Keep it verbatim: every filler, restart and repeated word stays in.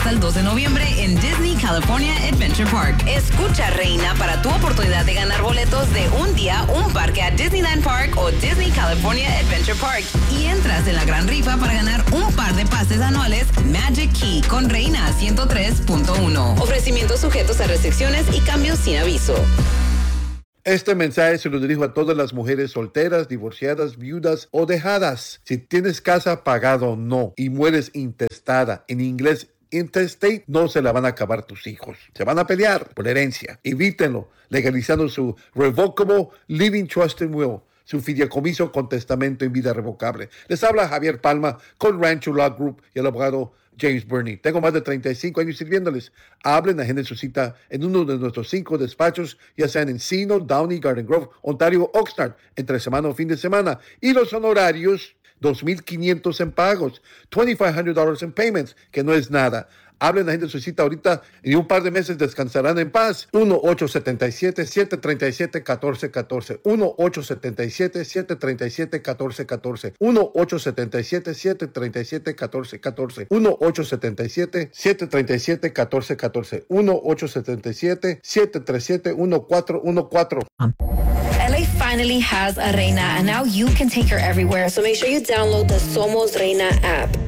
hasta el dos de noviembre en Disney California Adventure Park. Escucha, Reina, para tu oportunidad de ganar boletos de un día, un parque a Disneyland Park o Disney California Adventure Park. Y entras en la gran rifa para ganar un par de pases anuales Magic Key con Reina ciento tres punto uno. Ofrecimientos sujetos a restricciones y cambios sin aviso. Este mensaje se lo dirijo a todas las mujeres solteras, divorciadas, viudas o dejadas. Si tienes casa pagada o no y mueres intestada, en inglés intestate, no se la van a acabar tus hijos. Se van a pelear por herencia. Evítenlo, legalizando su Revocable Living Trust and Will, su fideicomiso con testamento en vida revocable. Les habla Javier Palma con Rancho Law Group y el abogado James Burney. Tengo más de treinta y cinco años sirviéndoles. Hablen, agenden su cita en uno de nuestros cinco despachos, ya sean en Encino, Downey, Garden Grove, Ontario, Oxnard, entre semana o fin de semana. Y los honorarios, dos mil quinientos en pagos, twenty-five hundred dollars en payments, que no es nada. Hablen, agenden su cita ahorita y en un par de meses descansarán en paz. uno ocho siete siete, siete tres siete, uno cuatro uno cuatro. uno ocho siete siete, siete tres siete, uno cuatro uno cuatro. uno ocho siete siete, siete tres siete, uno cuatro uno cuatro. uno ocho siete siete, siete tres siete, uno cuatro uno cuatro. uno ocho siete siete, siete tres siete, uno cuatro uno cuatro. L A finally has a Reina, and now you can take her everywhere. So make sure you download the Somos Reina app.